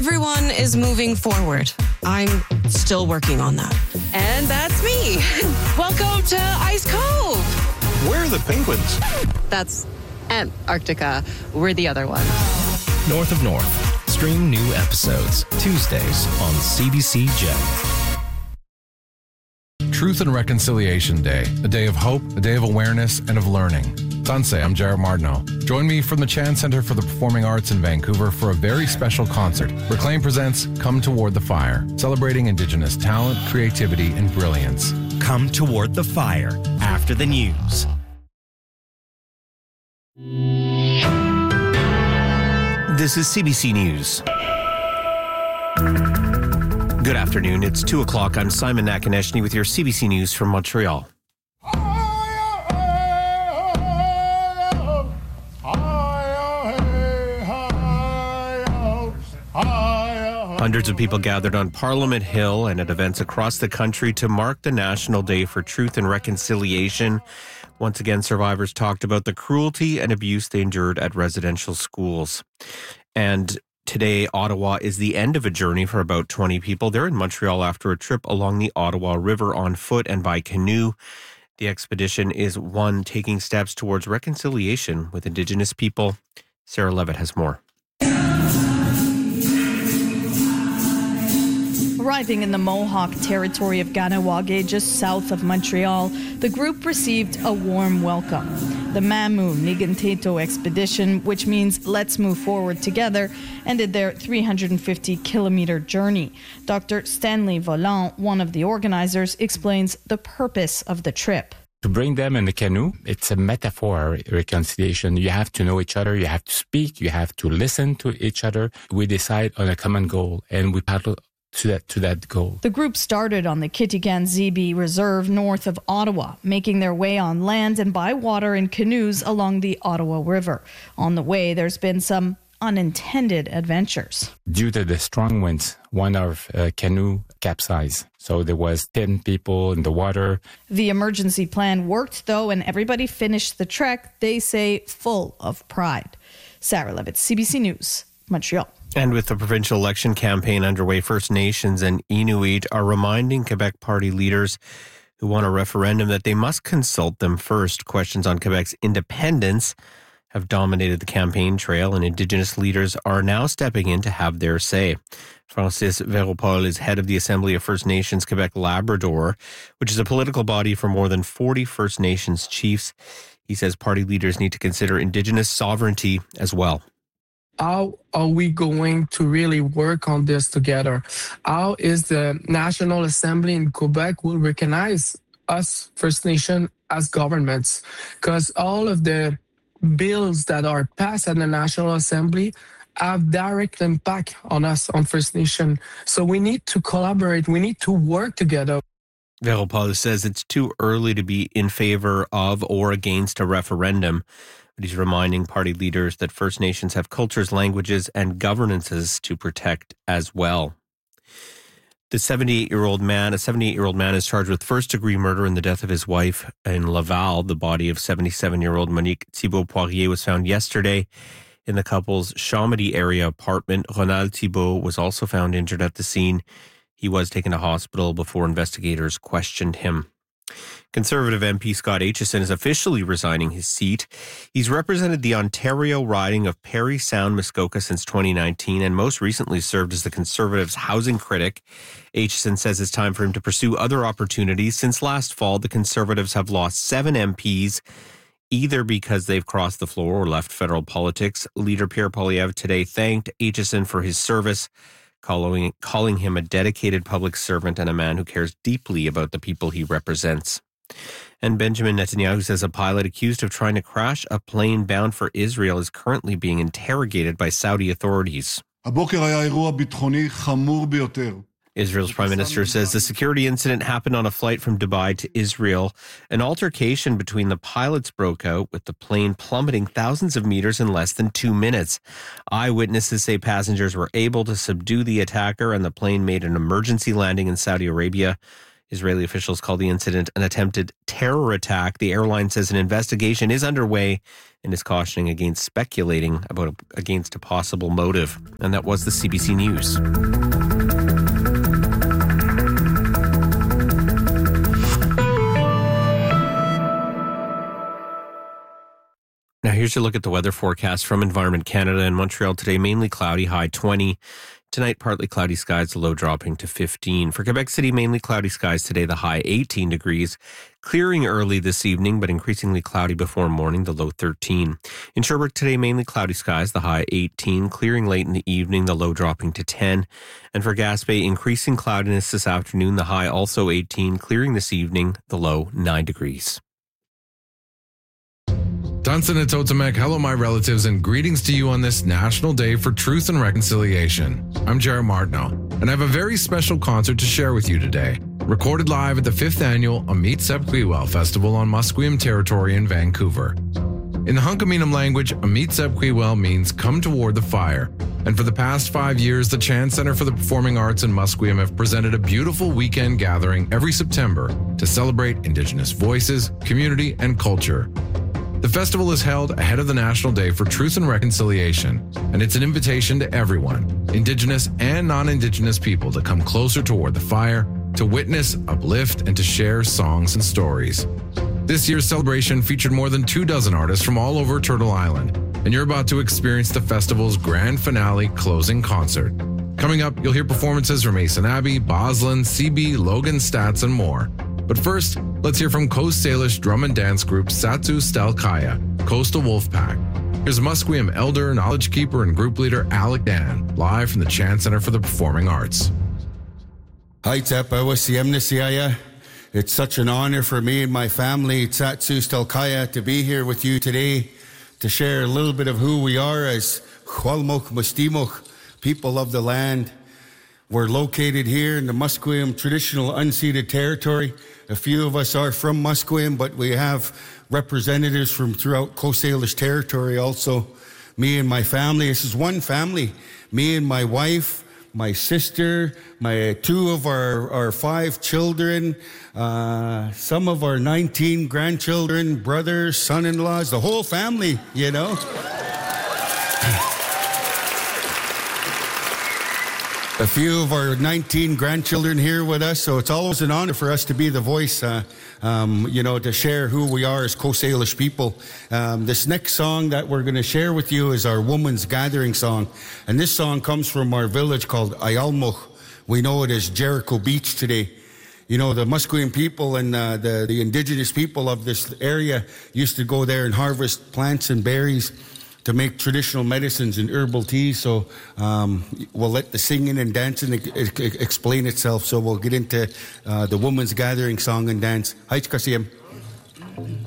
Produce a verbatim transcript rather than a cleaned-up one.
Everyone is moving forward. I'm still working on that. And that's me. Welcome to Ice Cove. Where are the penguins? That's Antarctica. We're the other one. North of North. Stream new episodes Tuesdays on C B C Gem. Truth and Reconciliation Day, a day of hope, a day of awareness, and of learning. Sanse, I'm Jared Martineau. Join me from the Chan Centre for the Performing Arts in Vancouver for a very special concert. Reclaim presents Come Toward the Fire, celebrating Indigenous talent, creativity, and brilliance. Come Toward the Fire, after the news. This is C B C News. Good afternoon. It's two o'clock. I'm Simon Nakaneshny with your C B C News from Montreal. Hundreds of people gathered on Parliament Hill and at events across the country to mark the National Day for Truth and Reconciliation. Once again, survivors talked about the cruelty and abuse they endured at residential schools. And today, Ottawa is the end of a journey for about twenty people. They're in Montreal after a trip along the Ottawa River on foot and by canoe. The expedition is one taking steps towards reconciliation with Indigenous people. Sarah Levitt has more. Arriving in the Mohawk territory of Kahnawake, just south of Montreal, the group received a warm welcome. The Mamu Niganteto expedition, which means let's move forward together, ended their three hundred fifty kilometer journey. Doctor Stanley Volant, one of the organizers, explains the purpose of the trip. To bring them in the canoe, it's a metaphor, reconciliation. You have to know each other, you have to speak, you have to listen to each other. We decide on a common goal and we paddle to that to that goal. The group started on the Kitigan-Zibi Reserve north of Ottawa, making their way on land and by water in canoes along the Ottawa River. On the way, there's been some unintended adventures. Due to the strong winds, one of uh, canoe capsized. So there was ten people in the water. The emergency plan worked, though, and everybody finished the trek, they say, full of pride. Sarah Levitt, C B C News, Montreal. And with the provincial election campaign underway, First Nations and Inuit are reminding Quebec Party leaders who want a referendum that they must consult them first. Questions on Quebec's independence have dominated the campaign trail, and Indigenous leaders are now stepping in to have their say. Francis Veropol is head of the Assembly of First Nations Quebec Labrador, which is a political body for more than forty First Nations chiefs. He says party leaders need to consider Indigenous sovereignty as well. How are we going to really work on this together? How is the National Assembly in Quebec will recognize us, First Nation, as governments? Because all of the bills that are passed at the National Assembly have direct impact on us, on First Nation. So we need to collaborate. We need to work together. Veropol says it's too early to be in favor of or against a referendum. But he's reminding party leaders that First Nations have cultures, languages, and governances to protect as well. The seventy-eight-year-old man, a seventy-eight-year-old man is charged with first-degree murder in the death of his wife in Laval. The body of seventy-seven-year-old Monique Thibault-Poirier was found yesterday in the couple's Chomedy area apartment. Ronald Thibault was also found injured at the scene. He was taken to hospital before investigators questioned him. Conservative M P Scott Aitchison is officially resigning his seat. He's represented the Ontario riding of Parry Sound Muskoka since twenty nineteen and most recently served as the Conservatives' housing critic. Aitchison says it's time for him to pursue other opportunities. Since last fall, the Conservatives have lost seven M Ps, either because they've crossed the floor or left federal politics. Leader Pierre Poilievre today thanked Aitchison for his service, calling, calling him a dedicated public servant and a man who cares deeply about the people he represents. And Benjamin Netanyahu says a pilot accused of trying to crash a plane bound for Israel is currently being interrogated by Saudi authorities. Israel's prime minister says the security incident happened on a flight from Dubai to Israel. An altercation between the pilots broke out, with the plane plummeting thousands of meters in less than two minutes. Eyewitnesses say passengers were able to subdue the attacker and the plane made an emergency landing in Saudi Arabia. Israeli officials call the incident an attempted terror attack. The airline says an investigation is underway and is cautioning against speculating about a, against a possible motive. And that was the C B C News. Now here's your look at the weather forecast from Environment Canada. In Montreal today, mainly cloudy, high twenty. Tonight, partly cloudy skies, the low dropping to fifteen. For Quebec City, mainly cloudy skies today, the high eighteen degrees. Clearing early this evening, but increasingly cloudy before morning, the low thirteen. In Sherbrooke today, mainly cloudy skies, the high eighteen. Clearing late in the evening, the low dropping to ten. And for Gaspé, increasing cloudiness this afternoon, the high also eighteen. Clearing this evening, the low nine degrees. Dunson and Totemek, hello my relatives, and greetings to you on this National Day for Truth and Reconciliation. I'm Jared Martineau, and I have a very special concert to share with you today. Recorded live at the fifth Annual Amit Sebquiwel Festival on Musqueam territory in Vancouver. In the Hunkaminam language, Amit Sebquiwel means come toward the fire. And for the past five years, the Chan Center for the Performing Arts in Musqueam have presented a beautiful weekend gathering every September to celebrate Indigenous voices, community, and culture. The festival is held ahead of the National Day for Truth and Reconciliation, and it's an invitation to everyone, Indigenous and non-Indigenous people, to come closer toward the fire, to witness, uplift, and to share songs and stories. This year's celebration featured more than two dozen artists from all over Turtle Island, and you're about to experience the festival's grand finale closing concert. Coming up, you'll hear performances from Mason Abbey, Boslin, C B, Logan Stats, and more. But first, let's hear from Coast Salish drum and dance group Satsu Stelkaya, Coastal Wolfpack. Here's Musqueam elder, knowledge keeper, and group leader Alec Dan, live from the Chan Center for the Performing Arts. Hi, Tepa, it's such an honor for me and my family, Satsu Stelkaya, to be here with you today to share a little bit of who we are as Hualmok Mustimok, people of the land. We're located here in the Musqueam traditional unceded territory. A few of us are from Musqueam, but we have representatives from throughout Coast Salish territory also. Me and my family, this is one family. Me and my wife, my sister, my two of our, our five children, uh, some of our nineteen grandchildren, brothers, son-in-laws, the whole family, you know. A few of our nineteen grandchildren here with us, so it's always an honor for us to be the voice, uh, um, you know, to share who we are as Coast Salish people. Um, this next song that we're going to share with you is our Women's Gathering song, and this song comes from our village called Ayalmoch. We know it as Jericho Beach today. You know, the Musqueam people and uh, the, the indigenous people of this area used to go there and harvest plants and berries to make traditional medicines and herbal teas. So um, we'll let the singing and dancing e- e- explain itself. So we'll get into uh, the Women's Gathering song and dance. Haich Kasiem.